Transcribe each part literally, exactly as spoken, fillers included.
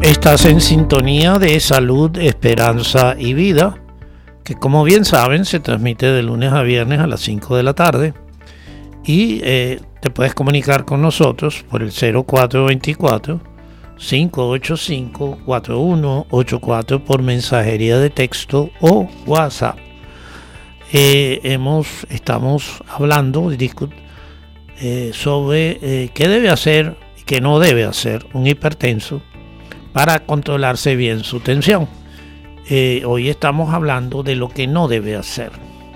Estás en sintonía de Salud, Esperanza y Vida, que como bien saben se transmite de lunes a viernes a las cinco de la tarde y eh, te puedes comunicar con nosotros por el cero cuatro dos cuatro, cinco ocho cinco, cuatro uno ocho cuatro por mensajería de texto o WhatsApp. Eh, hemos, estamos hablando eh, sobre eh, qué debe hacer y qué no debe hacer un hipertenso para controlarse bien su tensión. Eh, hoy estamos hablando de lo que no debe hacer.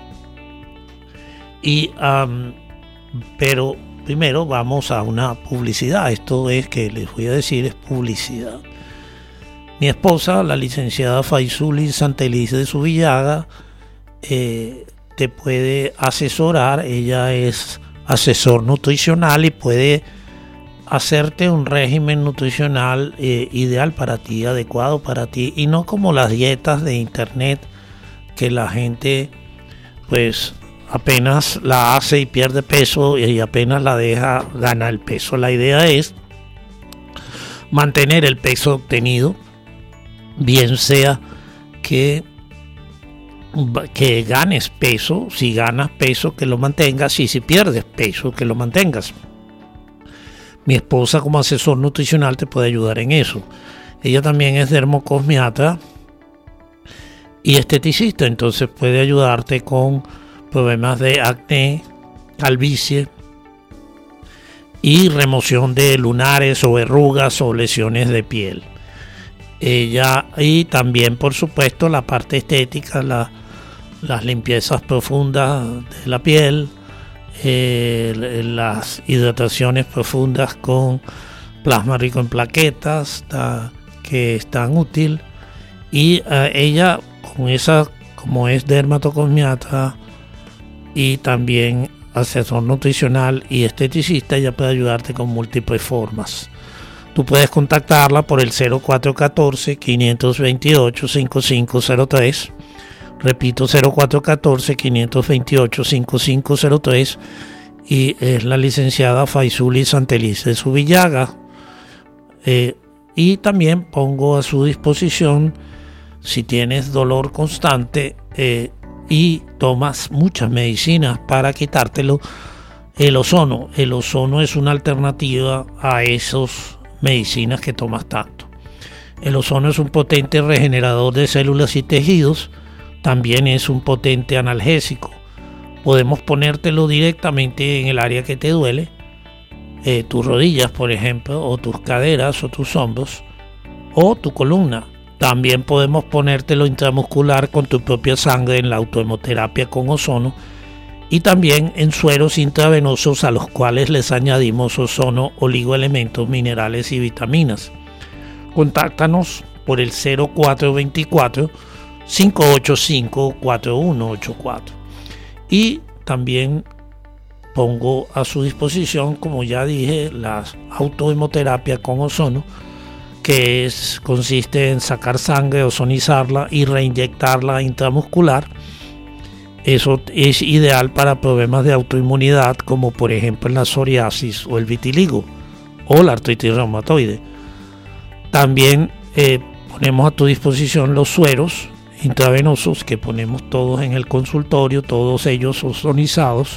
Y, um, pero primero vamos a una publicidad. Esto es que les voy a decir es publicidad. Mi esposa, la licenciada Faisuli Santeliz de Zubillaga, eh, te puede asesorar. Ella es asesor nutricional y puede hacerte un régimen nutricional eh, ideal para ti, adecuado para ti, y no como las dietas de internet que la gente pues apenas la hace y pierde peso y apenas la deja gana el peso. La idea es mantener el peso obtenido, bien sea que que ganes peso, si ganas peso que lo mantengas, y si pierdes peso que lo mantengas. Mi esposa como asesor nutricional te puede ayudar en eso. Ella también es dermocosmiatra y esteticista, entonces puede ayudarte con problemas de acné, calvicie y remoción de lunares o verrugas o lesiones de piel. Ella, y también por supuesto la parte estética, la, las limpiezas profundas de la piel, Eh, las hidrataciones profundas con plasma rico en plaquetas, ta, que es tan útil. Y uh, ella con esa, como es dermatocosmiatra y también asesor nutricional y esteticista, ella puede ayudarte con múltiples formas. Tú puedes contactarla por el cero cuatro uno cuatro, cinco dos ocho, cinco cinco cero tres. Repito, cero cuatro uno cuatro, cinco dos ocho, cinco cinco cero tres, y es la licenciada Faisuli Santeliz de Zubillaga. Eh, y también pongo a su disposición, si tienes dolor constante eh, y tomas muchas medicinas para quitártelo, el ozono. El ozono es una alternativa a esas medicinas que tomas tanto. El ozono es un potente regenerador de células y tejidos. También es un potente analgésico. Podemos ponértelo directamente en el área que te duele, eh, tus rodillas, por ejemplo, o tus caderas, o tus hombros, o tu columna. También podemos ponértelo intramuscular con tu propia sangre en la autohemoterapia con ozono, y también en sueros intravenosos a los cuales les añadimos ozono, oligoelementos, minerales y vitaminas. Contáctanos por el cero cuatro dos cuatro, cinco ocho cinco, cuatro uno ocho cuatro. Y también pongo a su disposición, como ya dije, la autohemoterapia con ozono, que es, consiste en sacar sangre, ozonizarla y reinyectarla intramuscular. Eso es ideal para problemas de autoinmunidad, como por ejemplo la psoriasis o el vitiligo o la artritis reumatoide. También eh, ponemos a tu disposición los sueros intravenosos que ponemos todos en el consultorio, todos ellos ozonizados.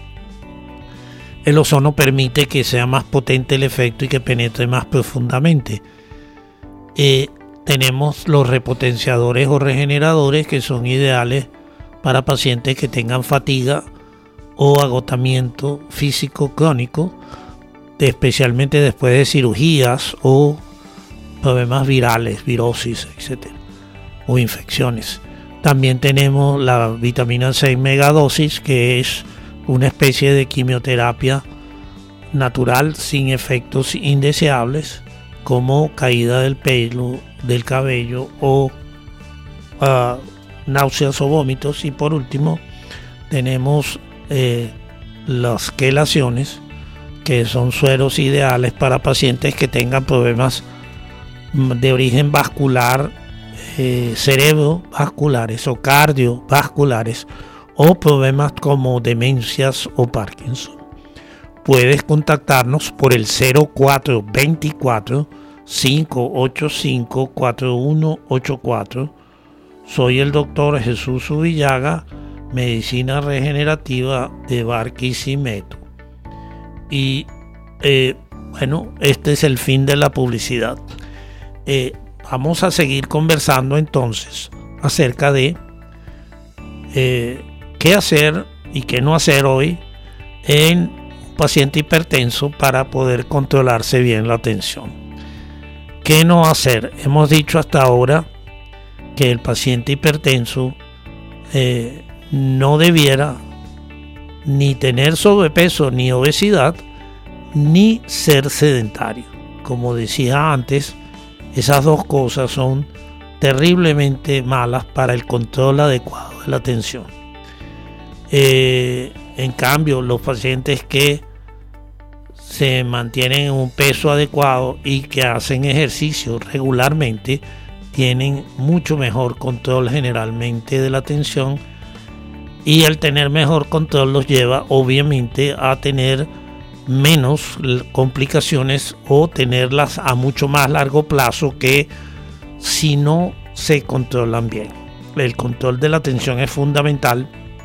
El ozono permite que sea más potente el efecto y que penetre más profundamente. Eh, tenemos los repotenciadores o regeneradores, que son ideales para pacientes que tengan fatiga o agotamiento físico crónico, especialmente después de cirugías o problemas virales, virosis, etcétera, o infecciones. También tenemos la vitamina C en megadosis, que es una especie de quimioterapia natural sin efectos indeseables, como caída del pelo, del cabello o uh, náuseas o vómitos. Y por último tenemos eh, las quelaciones, que son sueros ideales para pacientes que tengan problemas de origen vascular, eh, cerebrovasculares o cardiovasculares, o problemas como demencias o Parkinson. Puedes contactarnos por el cero cuatro dos cuatro, cinco ocho cinco, cuatro uno ocho cuatro. Soy el doctor Jesús Subillaga, medicina regenerativa de Barquisimeto. Y eh, bueno, este es el fin de la publicidad. Eh, vamos a seguir conversando entonces acerca de eh, qué hacer y qué no hacer hoy en un paciente hipertenso para poder controlarse bien la tensión. ¿Qué no hacer? Hemos dicho hasta ahora que el paciente hipertenso eh, no debiera ni tener sobrepeso ni obesidad ni ser sedentario. Como decía antes, esas dos cosas son terriblemente malas para el control adecuado de la tensión. Eh, en cambio, los pacientes que se mantienen en un peso adecuado y que hacen ejercicio regularmente tienen mucho mejor control generalmente de la tensión, y el tener mejor control los lleva obviamente a tener menos complicaciones o tenerlas a mucho más largo plazo que si no se controlan bien. El control de la tensión es fundamental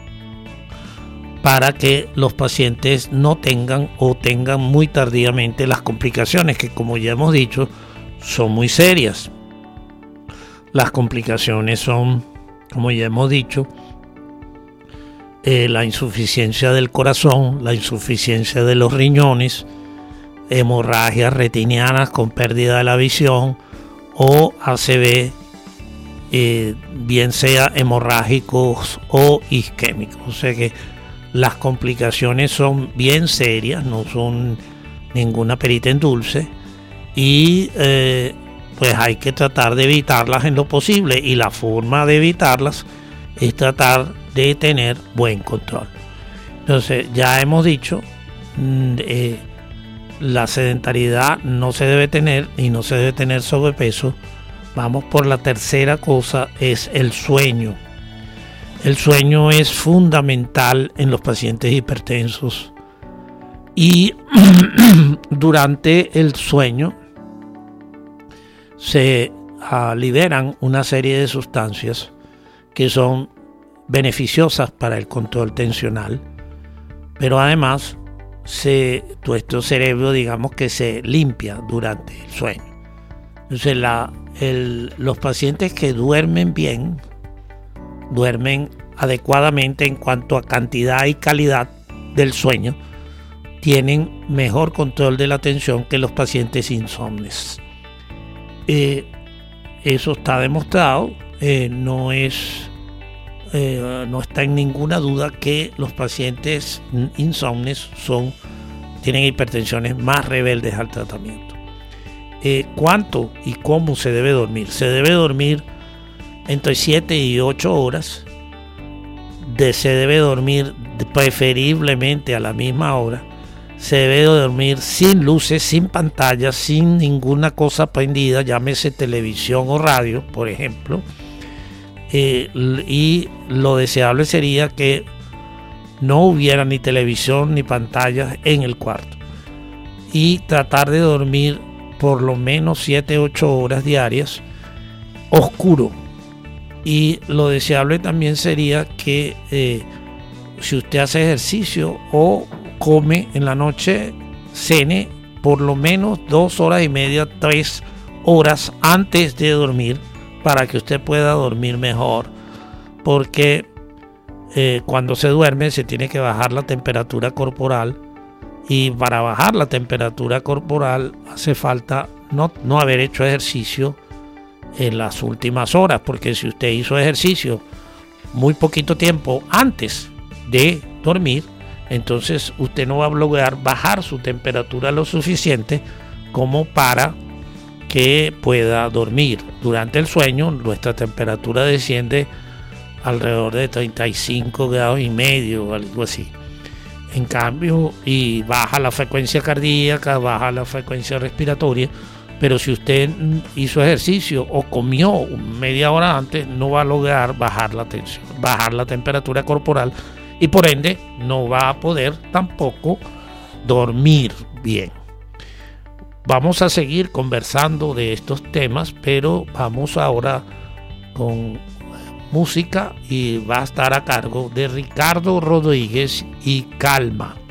para que los pacientes no tengan o tengan muy tardíamente las complicaciones, que como ya hemos dicho son muy serias. Las complicaciones son, como ya hemos dicho, eh, la insuficiencia del corazón, la insuficiencia de los riñones, hemorragias retinianas con pérdida de la visión o A C V, eh, bien sea hemorrágicos o isquémicos. O sea que las complicaciones son bien serias, no son ninguna perita en dulce, y eh, pues hay que tratar de evitarlas en lo posible, y la forma de evitarlas es tratar de tener buen control. Entonces, ya hemos dicho, eh, la sedentariedad no se debe tener y no se debe tener sobrepeso. Vamos por la tercera cosa, es el sueño. El sueño es fundamental en los pacientes hipertensos, y durante el sueño se uh, liberan una serie de sustancias que son beneficiosas para el control tensional, pero además se, nuestro cerebro, digamos que se limpia durante el sueño. Entonces la, el, los pacientes que duermen bien, duermen adecuadamente en cuanto a cantidad y calidad del sueño, tienen mejor control de la tensión que los pacientes insomnes. Eh, eso está demostrado, eh, no es eh, no está en ninguna duda que los pacientes insomnes son tienen hipertensiones más rebeldes al tratamiento. Eh, ¿Cuánto y cómo se debe dormir? Se debe dormir entre siete y ocho horas. De, se debe dormir preferiblemente a la misma hora. Se debe dormir sin luces, sin pantallas, sin ninguna cosa prendida, llámese televisión o radio, por ejemplo. Eh, y lo deseable sería que no hubiera ni televisión ni pantallas en el cuarto. Y tratar de dormir por lo menos siete u ocho horas diarias, oscuro. Y lo deseable también sería que eh, si usted hace ejercicio o come en la noche, cene por lo menos dos horas y media, tres horas antes de dormir, para que usted pueda dormir mejor, porque eh, cuando se duerme se tiene que bajar la temperatura corporal, y para bajar la temperatura corporal hace falta no, no haber hecho ejercicio en las últimas horas, porque si usted hizo ejercicio muy poquito tiempo antes de dormir, entonces usted no va a lograr bajar su temperatura lo suficiente como para que pueda dormir. Durante el sueño nuestra temperatura desciende alrededor de treinta y cinco grados y medio, algo así. En cambio, y baja la frecuencia cardíaca, baja la frecuencia respiratoria, pero si usted hizo ejercicio o comió media hora antes, no va a lograr bajar la tensión, bajar la temperatura corporal, y por ende no va a poder tampoco dormir bien. Vamos a seguir conversando de estos temas, pero vamos ahora con música y va a estar a cargo de Ricardo Rodríguez y Calma.